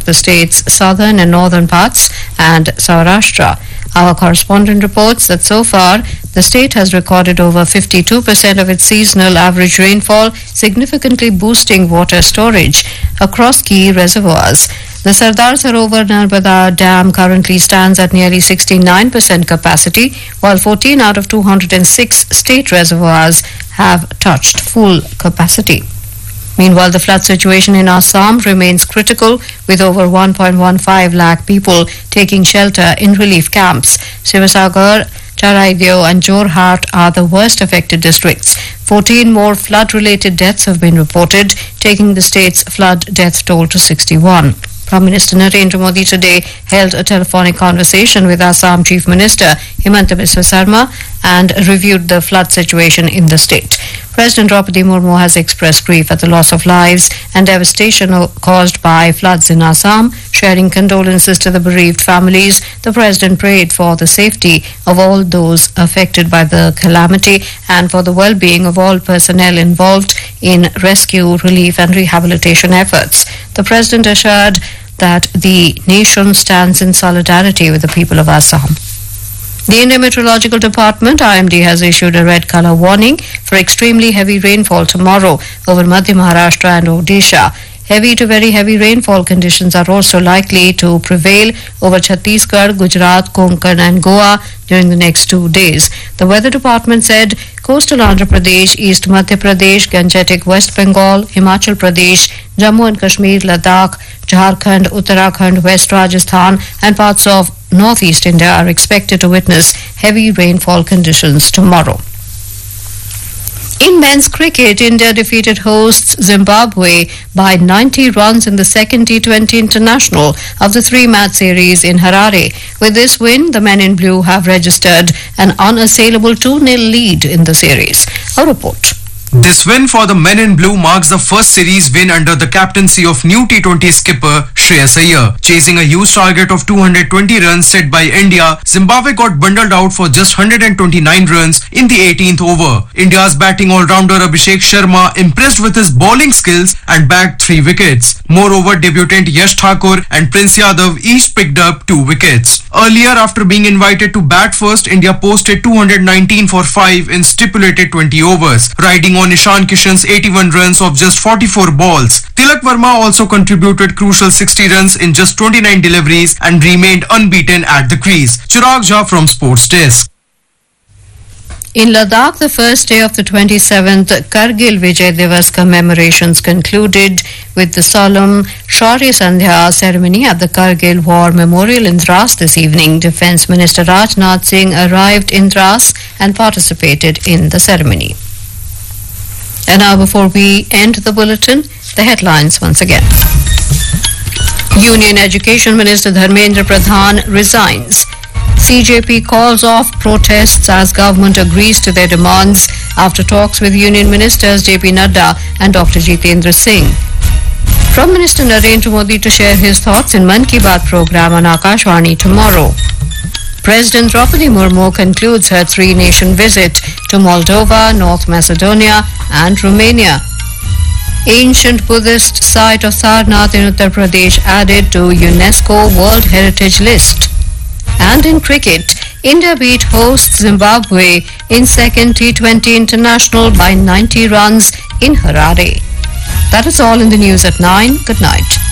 the state's southern and northern parts and Saurashtra. Our correspondent reports that so far the state has recorded over 52% of its seasonal average rainfall, significantly boosting water storage across key reservoirs. The Sardar Sarovar Narbada Dam currently stands at nearly 69% capacity, while 14 out of 206 state reservoirs have touched full capacity. Meanwhile, the flood situation in Assam remains critical, with over 1.15 lakh people taking shelter in relief camps. Sivasagar, Charaideo and Jorhat are the worst affected districts. 14 more flood-related deaths have been reported, taking the state's flood death toll to 61. Prime Minister Narendra Modi today held a telephonic conversation with Assam Chief Minister Himanta Biswa Sarma and reviewed the flood situation in the state. President Draupadi Murmu has expressed grief at the loss of lives and devastation caused by floods in Assam. Sharing condolences to the bereaved families, the President prayed for the safety of all those affected by the calamity and for the well-being of all personnel involved in rescue, relief and rehabilitation efforts. The President assured that the nation stands in solidarity with the people of Assam. The Indian Meteorological Department, IMD, has issued a red colour warning for extremely heavy rainfall tomorrow over Madhya Maharashtra and Odisha. Heavy to very heavy rainfall conditions are also likely to prevail over Chhattisgarh, Gujarat, Konkan and Goa during the next 2 days. The Weather Department said coastal Andhra Pradesh, East Madhya Pradesh, Gangetic West Bengal, Himachal Pradesh, Jammu and Kashmir, Ladakh, Jharkhand, Uttarakhand, West Rajasthan and parts of northeast India are expected to witness heavy rainfall conditions tomorrow. In men's cricket, India defeated hosts Zimbabwe by 90 runs in the second T20 international of the three-match series in Harare. With this win, the men in blue have registered an unassailable 2-0 lead in the series. A report. This win for the men in blue marks the first series win under the captaincy of new T20 skipper Shreyas Iyer. Chasing a huge target of 220 runs set by India, Zimbabwe got bundled out for just 129 runs in the 18th over. India's batting all-rounder Abhishek Sharma impressed with his bowling skills and bagged 3 wickets. Moreover, debutant Yash Thakur and Prince Yadav each picked up 2 wickets. Earlier, after being invited to bat first, India posted 219 for 5 in stipulated 20 overs, riding on Ishan Kishan's 81 runs of just 44 balls. Tilak Verma also contributed crucial 60 runs in just 29 deliveries and remained unbeaten at the crease. Chirag Jha from Sports Desk. In Ladakh, the first day of the 27th Kargil Vijay Divas commemorations concluded with the solemn Shaurya Sandhya ceremony at the Kargil War Memorial in Dras this evening. Defence Minister Rajnath Singh arrived in Dras and participated in the ceremony. And now, before we end the bulletin, the headlines once again. Union Education Minister Dharmendra Pradhan resigns. CJP calls off protests as government agrees to their demands after talks with Union Ministers JP Nadda and Dr. Jitendra Singh. From Minister Narendra Modi to share his thoughts in Mann Ki Baat program on Akashvani tomorrow. President Draupadi Murmu concludes her 3-nation visit to Moldova, North Macedonia and Romania. Ancient Buddhist site of Sarnath in Uttar Pradesh added to UNESCO World Heritage List. And in cricket, India beat hosts Zimbabwe in second T20 international by 90 runs in Harare. That is all in the news at 9. Good night.